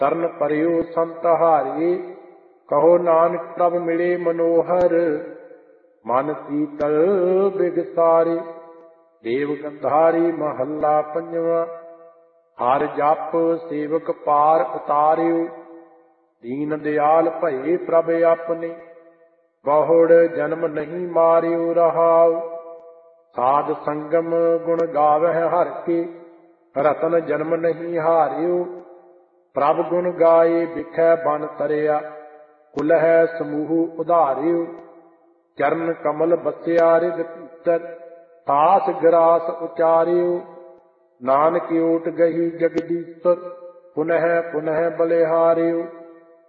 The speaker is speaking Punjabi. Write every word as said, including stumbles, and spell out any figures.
ਤਰਨ ਪਰਿਓ ਸੰਤ ਹਾਰੇ, ਕਹੋ ਨਾਨਕ ਪ੍ਰਭ ਮਿਲੇ ਮਨੋਹਰ। ਮਨ ਸੀਤਲ ਬਿਗਸਾਰੇ, ਦੇਵ ਗੰਧਾਰੀ ਮਹੱਲਾ ਪੰਜਵਾਂ। ਹਰ ਜਪ ਸੇਵਕ ਪਾਰ ਉਤਾਰਿਓ, ਦੀਨ ਦਿਆਲ ਭਏ ਪ੍ਰਭ ਆਪਣੇ। ਬਹੁੜ ਜਨਮ ਨਹੀਂ ਮਾਰਿਓ ਰਹਾਉ, ਸਾਧ ਸੰਗਮ ਗੁਣ ਗਾਵਹਿ ਹਰਿ ਕੇ। ਰਤਨ ਜਨਮ ਨਹੀਂ ਹਾਰਿਓ, ਪ੍ਰਭ ਗੁਣ ਗਾਏ ਬਿਖੈ ਬਨ ਤਰਿਆ। ਕੁਲਹਿ ਸਮੂਹ ਉਧਾਰਿਓ, ਚਰਨ ਕਮਲ ਬਸਿਆ ਰਿਦ ਭੀਤਰ। ਤਾਸ ਗਰਾਸ ਉਚਾਰਿਓ, ਨਾਨਕ ਓਟ ਗਹੀ ਜਗਦੀਸ਼ਰ। ਪੁਨਹ ਪੁਨਹ ਬਲਿਹਾਰਿਓ,